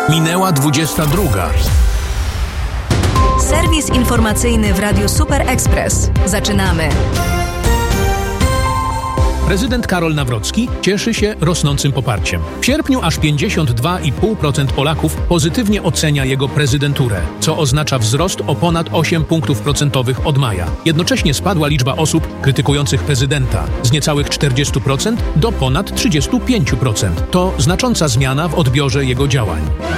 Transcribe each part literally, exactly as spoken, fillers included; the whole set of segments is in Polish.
Minęła dwudziesta druga. Serwis informacyjny w Radiu Super Express. Zaczynamy. Prezydent Karol Nawrocki cieszy się rosnącym poparciem. W sierpniu aż pięćdziesiąt dwa i pół procent Polaków pozytywnie ocenia jego prezydenturę, co oznacza wzrost o ponad osiem punktów procentowych od maja. Jednocześnie spadła liczba osób krytykujących prezydenta z niecałych czterdzieści procent do ponad trzydzieści pięć procent. To znacząca zmiana w odbiorze jego działań.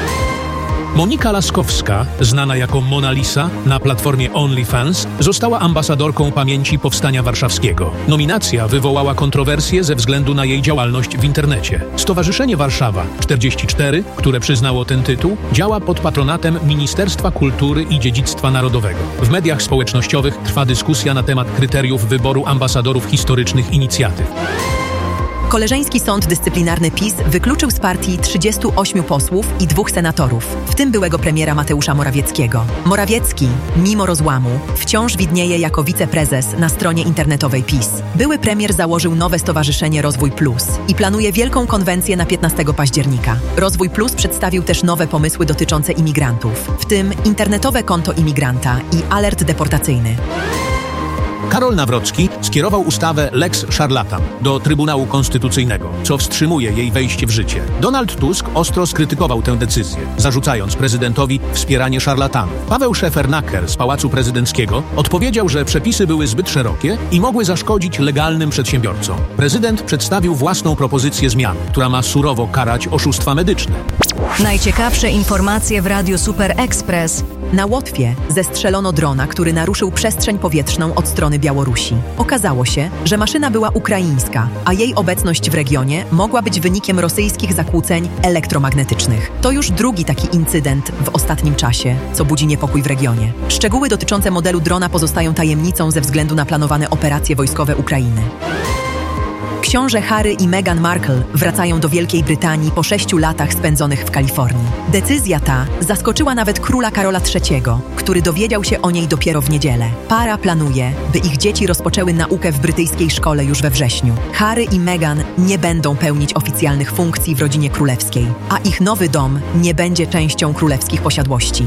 Monika Laskowska, znana jako Mona Lisa na platformie OnlyFans, została ambasadorką pamięci Powstania Warszawskiego. Nominacja wywołała kontrowersje ze względu na jej działalność w internecie. Stowarzyszenie Warszawa czterdzieści cztery, które przyznało ten tytuł, działa pod patronatem Ministerstwa Kultury i Dziedzictwa Narodowego. W mediach społecznościowych trwa dyskusja na temat kryteriów wyboru ambasadorów historycznych inicjatyw. Koleżeński Sąd Dyscyplinarny PiS wykluczył z partii trzydziestu ośmiu posłów i dwóch senatorów, w tym byłego premiera Mateusza Morawieckiego. Morawiecki, mimo rozłamu, wciąż widnieje jako wiceprezes na stronie internetowej PiS. Były premier założył nowe stowarzyszenie Rozwój Plus i planuje wielką konwencję na piętnastego października. Rozwój Plus przedstawił też nowe pomysły dotyczące imigrantów, w tym internetowe konto imigranta i alert deportacyjny. Karol Nawrocki skierował ustawę Lex Szarlatan do Trybunału Konstytucyjnego, co wstrzymuje jej wejście w życie. Donald Tusk ostro skrytykował tę decyzję, zarzucając prezydentowi wspieranie szarlatanów. Paweł Szefernaker z Pałacu Prezydenckiego odpowiedział, że przepisy były zbyt szerokie i mogły zaszkodzić legalnym przedsiębiorcom. Prezydent przedstawił własną propozycję zmian, która ma surowo karać oszustwa medyczne. Najciekawsze informacje w Radiu Super Express. Na Łotwie zestrzelono drona, który naruszył przestrzeń powietrzną od strony Białorusi. Okazało się, że maszyna była ukraińska, a jej obecność w regionie mogła być wynikiem rosyjskich zakłóceń elektromagnetycznych. To już drugi taki incydent w ostatnim czasie, co budzi niepokój w regionie. Szczegóły dotyczące modelu drona pozostają tajemnicą ze względu na planowane operacje wojskowe Ukrainy. Książę Harry i Meghan Markle wracają do Wielkiej Brytanii po sześciu latach spędzonych w Kalifornii. Decyzja ta zaskoczyła nawet króla Karola trzeciego, który dowiedział się o niej dopiero w niedzielę. Para planuje, by ich dzieci rozpoczęły naukę w brytyjskiej szkole już we wrześniu. Harry i Meghan nie będą pełnić oficjalnych funkcji w rodzinie królewskiej, a ich nowy dom nie będzie częścią królewskich posiadłości.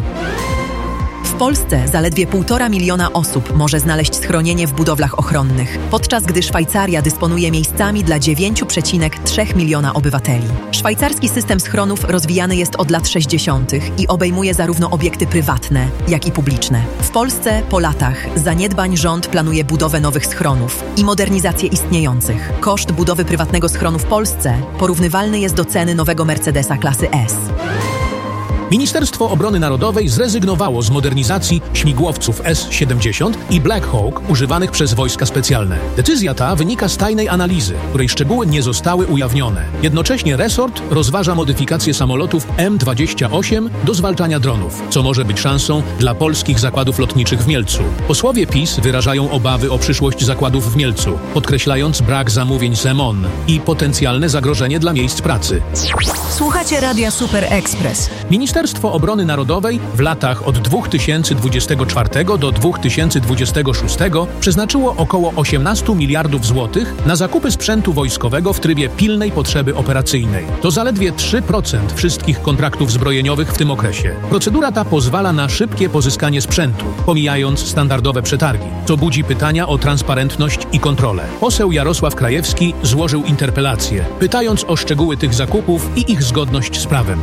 W Polsce zaledwie półtora miliona osób może znaleźć schronienie w budowlach ochronnych, podczas gdy Szwajcaria dysponuje miejscami dla dziewięć przecinek trzy miliona obywateli. Szwajcarski system schronów rozwijany jest od lat sześćdziesiątych i obejmuje zarówno obiekty prywatne, jak i publiczne. W Polsce po latach zaniedbań rząd planuje budowę nowych schronów i modernizację istniejących. Koszt budowy prywatnego schronu w Polsce porównywalny jest do ceny nowego Mercedesa klasy S. Ministerstwo Obrony Narodowej zrezygnowało z modernizacji śmigłowców S siedemdziesiąt i Black Hawk używanych przez wojska specjalne. Decyzja ta wynika z tajnej analizy, której szczegóły nie zostały ujawnione. Jednocześnie resort rozważa modyfikację samolotów M dwadzieścia osiem do zwalczania dronów, co może być szansą dla polskich zakładów lotniczych w Mielcu. Posłowie PiS wyrażają obawy o przyszłość zakładów w Mielcu, podkreślając brak zamówień z M O N i potencjalne zagrożenie dla miejsc pracy. Słuchacie Radia Super Express. Ministerstwo Obrony Narodowej w latach od dwa tysiące dwudziestego czwartego do dwa tysiące dwudziestego szóstego przeznaczyło około osiemnaście miliardów złotych na zakupy sprzętu wojskowego w trybie pilnej potrzeby operacyjnej. To zaledwie trzy procent wszystkich kontraktów zbrojeniowych w tym okresie. Procedura ta pozwala na szybkie pozyskanie sprzętu, pomijając standardowe przetargi, co budzi pytania o transparentność i kontrolę. Poseł Jarosław Krajewski złożył interpelację, pytając o szczegóły tych zakupów i ich zgodność z prawem.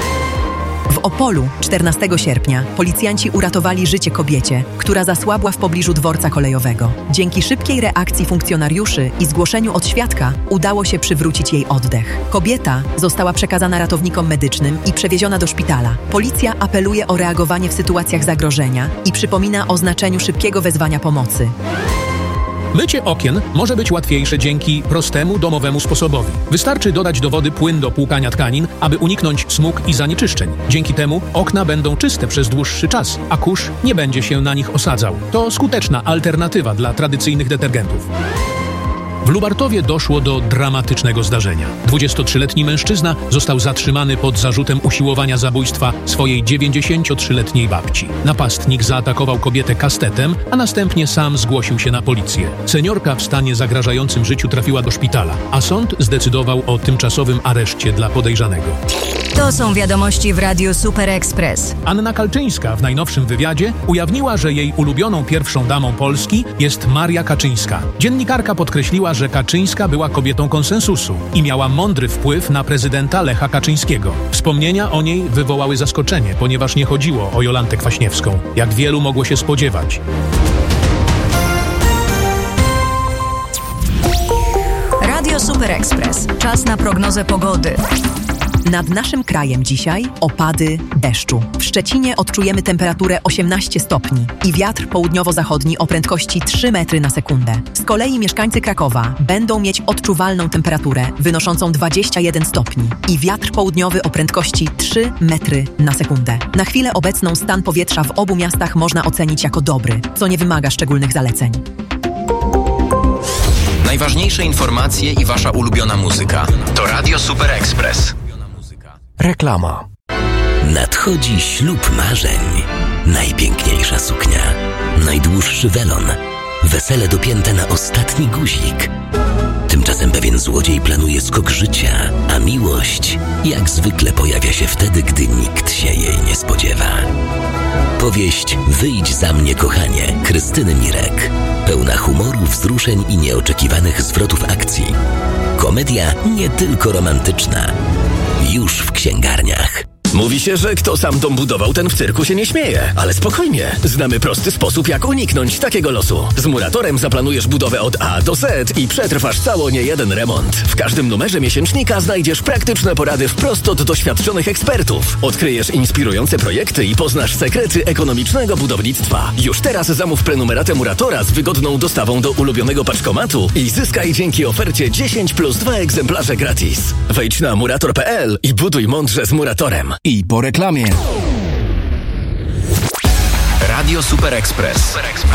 W Opolu czternastego sierpnia policjanci uratowali życie kobiecie, która zasłabła w pobliżu dworca kolejowego. Dzięki szybkiej reakcji funkcjonariuszy i zgłoszeniu od świadka udało się przywrócić jej oddech. Kobieta została przekazana ratownikom medycznym i przewieziona do szpitala. Policja apeluje o reagowanie w sytuacjach zagrożenia i przypomina o znaczeniu szybkiego wezwania pomocy. Mycie okien może być łatwiejsze dzięki prostemu domowemu sposobowi. Wystarczy dodać do wody płyn do płukania tkanin, aby uniknąć smug i zanieczyszczeń. Dzięki temu okna będą czyste przez dłuższy czas, a kurz nie będzie się na nich osadzał. To skuteczna alternatywa dla tradycyjnych detergentów. W Lubartowie doszło do dramatycznego zdarzenia. dwudziestotrzyletni mężczyzna został zatrzymany pod zarzutem usiłowania zabójstwa swojej dziewięćdziesięciotrzyletniej babci. Napastnik zaatakował kobietę kastetem, a następnie sam zgłosił się na policję. Seniorka w stanie zagrażającym życiu trafiła do szpitala, a sąd zdecydował o tymczasowym areszcie dla podejrzanego. To są wiadomości w Radiu Super Express. Anna Kalczyńska w najnowszym wywiadzie ujawniła, że jej ulubioną pierwszą damą Polski jest Maria Kaczyńska. Dziennikarka podkreśliła, że Kaczyńska była kobietą konsensusu i miała mądry wpływ na prezydenta Lecha Kaczyńskiego. Wspomnienia o niej wywołały zaskoczenie, ponieważ nie chodziło o Jolantę Kwaśniewską, jak wielu mogło się spodziewać. Radio Super Express. Czas na prognozę pogody. Nad naszym krajem dzisiaj opady deszczu. W Szczecinie odczujemy temperaturę osiemnaście stopni i wiatr południowo-zachodni o prędkości trzy metry na sekundę. Z kolei mieszkańcy Krakowa będą mieć odczuwalną temperaturę wynoszącą dwadzieścia jeden stopni i wiatr południowy o prędkości trzy metry na sekundę. Na chwilę obecną stan powietrza w obu miastach można ocenić jako dobry, co nie wymaga szczególnych zaleceń. Najważniejsze informacje i wasza ulubiona muzyka. To Radio Super Express. Reklama. Nadchodzi ślub marzeń. Najpiękniejsza suknia. Najdłuższy welon. Wesele dopięte na ostatni guzik. Tymczasem pewien złodziej planuje skok życia, a miłość jak zwykle pojawia się wtedy, gdy nikt się jej nie spodziewa. Powieść Wyjdź za mnie, kochanie, Krystyny Mirek. Pełna humoru, wzruszeń i nieoczekiwanych zwrotów akcji. Komedia nie tylko romantyczna. Już w księgarniach. Mówi się, że kto sam dom budował, ten w cyrku się nie śmieje. Ale spokojnie, znamy prosty sposób, jak uniknąć takiego losu. Z Muratorem zaplanujesz budowę od A do Z i przetrwasz cało niejeden remont. W każdym numerze miesięcznika znajdziesz praktyczne porady wprost od doświadczonych ekspertów. Odkryjesz inspirujące projekty i poznasz sekrety ekonomicznego budownictwa. Już teraz zamów prenumeratę Muratora z wygodną dostawą do ulubionego paczkomatu i zyskaj dzięki ofercie dziesięć plus dwa egzemplarze gratis. Wejdź na murator kropka p l i buduj mądrze z Muratorem. I po reklamie. Radio Super Express.